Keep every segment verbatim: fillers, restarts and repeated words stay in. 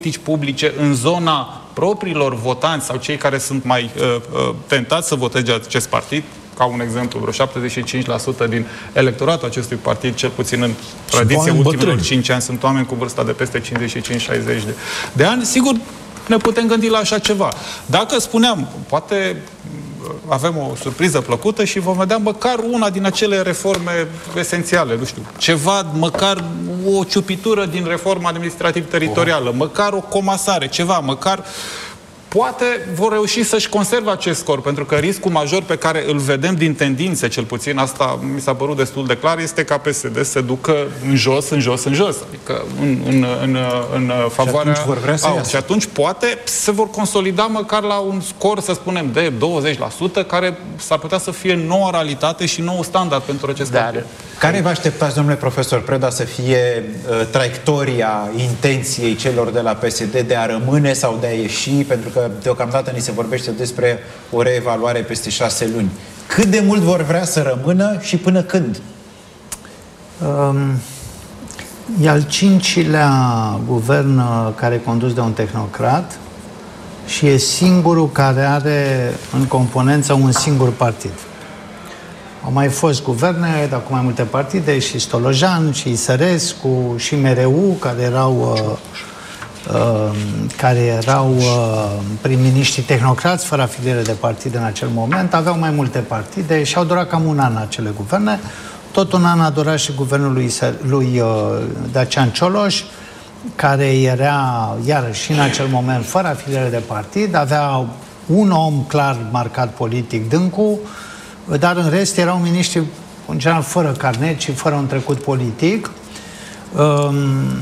publice în zona propriilor votanți sau cei care sunt mai uh, uh, tentați să voteze acest partid, ca un exemplu, vreo șaptezeci și cinci la sută din electoratul acestui partid, cel puțin în tradiție ultimilor cinci ani, sunt oameni cu vârsta de peste cincizeci și cinci șaizeci de, de ani. Sigur, ne putem gândi la așa ceva. Dacă spuneam, poate avem o surpriză plăcută și vom vedea măcar una din acele reforme esențiale, nu știu, ceva, măcar o ciupitură din reforma administrativ-teritorială, oh. măcar o comasare, ceva, măcar poate vor reuși să-și conserve acest scor, pentru că riscul major pe care îl vedem din tendințe, cel puțin, asta mi s-a părut destul de clar, este ca P S D să ducă în jos, în jos, în jos. Adică în, în, în, în favoarea... Și atunci vor vrea să iasă. Și atunci poate se vor consolida măcar la un scor, să spunem, de douăzeci la sută, care s-ar putea să fie noua realitate și nou standard pentru acest partid. Care vă așteptați, domnule profesor Preda, să fie uh, traiectoria intenției celor de la P S D de a rămâne sau de a ieși? Pentru că deocamdată ni se vorbește despre o reevaluare peste șase luni. Cât de mult vor vrea să rămână și până când? Um, e al cincilea guvern care e condus de un tehnocrat și e singurul care are în componență un singur partid. Au mai fost guverne, dar cu mai multe partide, și Stolojan, și Isărescu, și M R U, care erau, uh, uh, care erau uh, prim-miniștri tehnocrați, fără afiliere de partid în acel moment. Aveau mai multe partide și au durat cam un an acele guverne. Tot un an a durat și guvernul lui, lui uh, Dacian Cioloș, care era, iarăși, în acel moment, fără afiliere de partid. Avea un om clar marcat politic, Dâncu, dar în rest erau miniștri, în general, fără carnet și fără un trecut politic. Um,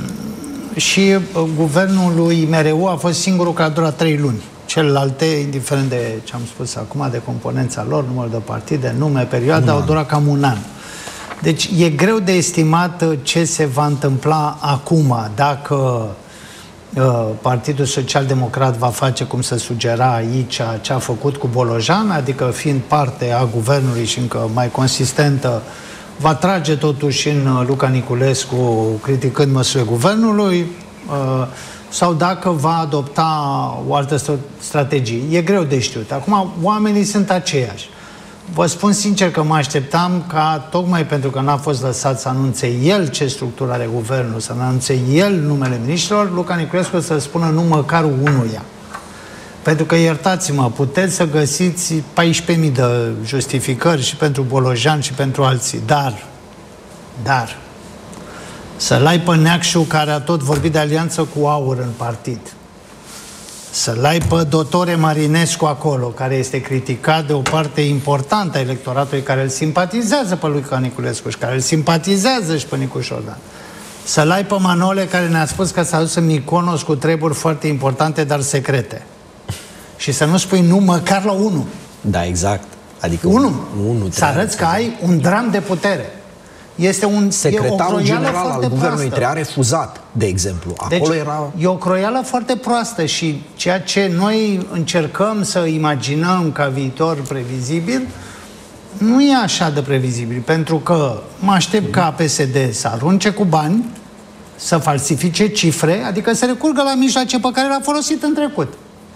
și uh, guvernul lui M R U a fost singurul care a durat trei luni. Celelalte, indiferent de ce am spus acum, de componența lor, numărul de partide, nume, perioada, au durat cam un an. Deci e greu de estimat ce se va întâmpla acum, dacă Partidul Social-Democrat va face, cum se sugera aici, ce a făcut cu Bolojan, adică fiind parte a guvernului și încă mai consistentă, va trage totuși în Luca Niculescu criticând măsurile guvernului, sau dacă va adopta o altă strategie. E greu de știut. Acum, oamenii sunt aceiași. Vă spun sincer că mă așteptam ca, tocmai pentru că n-a fost lăsat să anunțe el ce structură are guvernul, să anunțe el numele miniștrilor, Luca Niculescu să spună nu măcar unuia. Pentru că, iertați-mă, puteți să găsiți paisprezece mii de justificări și pentru Bolojan și pentru alții, dar, dar, să-l ai pe Neacșu, care a tot vorbit de alianță cu Aur în partid, să-l ai pe Dotore Marinescu acolo, care este criticat de o parte importantă a electoratului care îl simpatizează pe Luca Niculescu și care îl simpatizează și pe Nicu Șordan. Să-l ai pe Manole, care ne-a spus că s-a dus în Mykonos cu treburi foarte importante, dar secrete. Și să nu spui nu măcar la unul. Da, exact. Adică unu. Să arăți că ai un dram de putere. Este un, secretarul general al guvernului a refuzat, de exemplu. Acolo deci, era... e o croială foarte proastă și ceea ce noi încercăm să imaginăm ca viitor previzibil nu e așa de previzibil, pentru că mă aștept ca P S D să arunce cu bani, să falsifice cifre, adică să recurgă la mijloace pe care le-a folosit în trecut.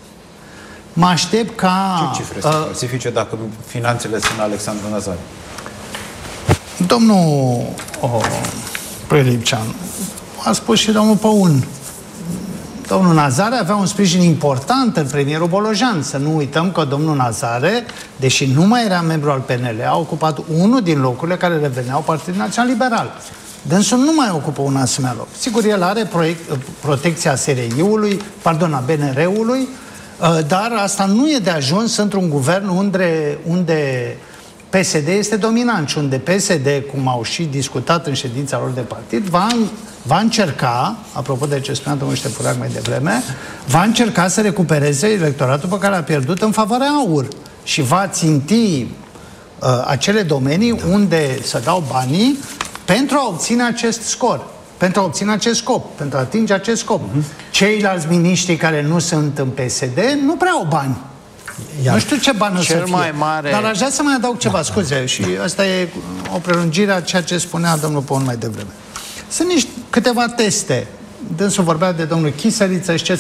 Mă aștept ca... Ce cifre să uh, falsifice dacă finanțele sunt Alexandru Nazare? Domnul oh, Prelipceanu, a spus și domnul Păun. Domnul Nazare avea un sprijin important în premierul Bolojan. Să nu uităm că domnul Nazare, deși nu mai era membru al P N L, a ocupat unul din locurile care reveneau Partidul Național Liberal. Dânsul nu mai ocupă un asemenea loc. Sigur, el are proiect, protecția S R I-ului, pardon, a B N R-ului, dar asta nu e de ajuns într-un guvern unde... unde P S D este dominant și unde P S D, cum au și discutat în ședința lor de partid, va, va încerca, apropo de ce spunea domnul Ștefurac mai devreme, va încerca să recupereze electoratul pe care l-a pierdut în favoarea Aur și va ținti uh, acele domenii unde să dau banii pentru a obține acest scor, pentru a obține acest scop, pentru a atinge acest scop. Uh-huh. Ceilalți miniștri care nu sunt în P S D nu prea au bani. Iar nu știu ce bani o să fie, mai mare... dar aș vrea să mai adaug ceva, scuze, și asta e o prelungire a ceea ce spunea domnul Păun mai devreme. Sunt niște câteva teste. Dânsul vorbea de domnul Chisăliță și ce